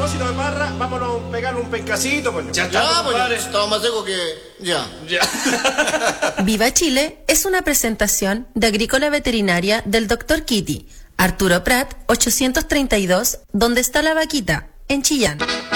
propósito de Parra, vámonos a pegarle un pescacito, pues. Ya está, pues estaba más seco que... Ya. Viva Chile es una presentación de Agrícola Veterinaria del Dr. Kitty, Arturo Prat, 832, donde está la vaquita, en Chillán.